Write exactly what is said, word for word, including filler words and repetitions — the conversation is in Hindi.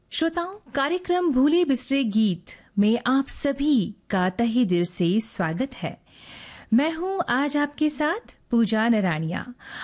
श्रोताओं, कार्यक्रम भूले बिसरे गीत में आप सभी का तहे दिल से स्वागत है। मैं हूं आज आपके साथ पूजा नरानिया